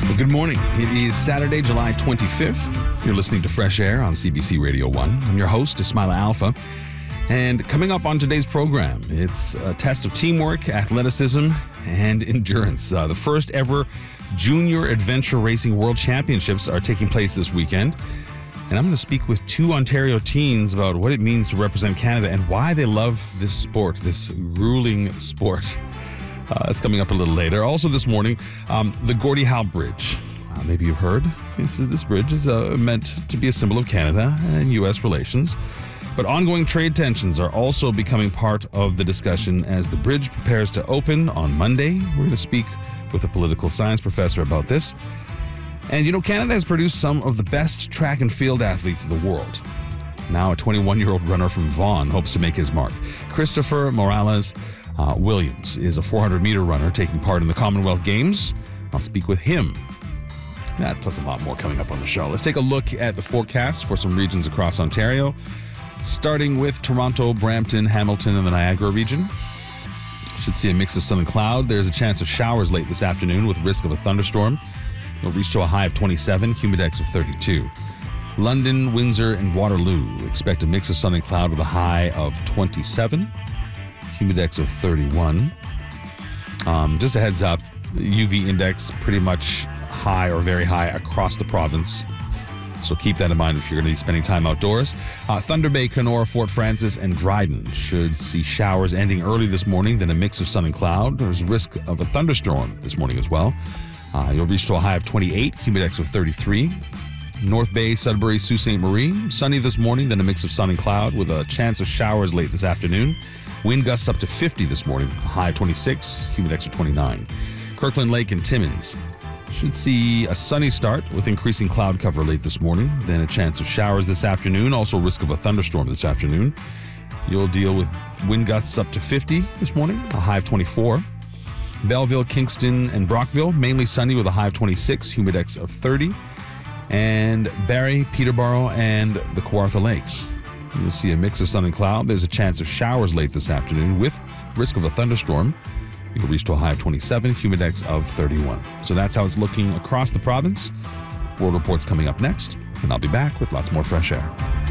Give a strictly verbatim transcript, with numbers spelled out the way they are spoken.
Well, good morning. It is Saturday, July twenty-fifth. You're listening to Fresh Air on C B C Radio one. I'm your host, Ismaila Alfa. And coming up on today's program, it's a test of teamwork, athleticism, and endurance. Uh, the first ever Junior Adventure Racing World Championships are taking place this weekend. And I'm going to speak with two Ontario teens about what it means to represent Canada and why they love this sport, this grueling sport. Uh, that's coming up a little later. Also this morning, um, the Gordie Howe Bridge. Uh, maybe you've heard. This, this bridge is uh, meant to be a symbol of Canada and U S relations. But ongoing trade tensions are also becoming part of the discussion as the bridge prepares to open on Monday. We're going to speak with a political science professor about this. And, you know, Canada has produced some of the best track and field athletes in the world. Now a twenty-one-year-old runner from Vaughan hopes to make his mark. Christopher Morales uh, Williams is a four hundred meter runner taking part in the Commonwealth Games. I'll speak with him. That plus a lot more coming up on the show. Let's take a look at the forecast for some regions across Ontario, starting with Toronto, Brampton, Hamilton, and the Niagara region. Should see a mix of sun and cloud. There's a chance of showers late this afternoon with risk of a thunderstorm. It'll reach to a high of twenty-seven, humidex of thirty-two. London, Windsor, and Waterloo expect a mix of sun and cloud with a high of twenty-seven, humidex of thirty-one. Um, just a heads up, U V index pretty much high or very high across the province. So keep that in mind if you're going to be spending time outdoors. Uh, Thunder Bay, Kenora, Fort Frances, and Dryden should see showers ending early this morning, then a mix of sun and cloud. There's risk of a thunderstorm this morning as well. Uh, you'll reach to a high of twenty-eight, humidex of thirty-three. North Bay, Sudbury, Sault Ste. Marie, sunny this morning, then a mix of sun and cloud with a chance of showers late this afternoon. Wind gusts up to fifty this morning, a high of twenty-six, humidex of twenty-nine. Kirkland Lake and Timmins should see a sunny start with increasing cloud cover late this morning, then a chance of showers this afternoon, also risk of a thunderstorm this afternoon. You'll deal with wind gusts up to fifty this morning, a high of twenty-four. Belleville, Kingston, and Brockville, mainly sunny with a high of twenty-six, humidex of thirty. And Barrie, Peterborough, and the Kawartha Lakes. You'll see a mix of sun and cloud. There's a chance of showers late this afternoon with risk of a thunderstorm. You'll reach to a high of twenty-seven, humidex of thirty-one. So that's how it's looking across the province. World Report's coming up next, and I'll be back with lots more fresh air.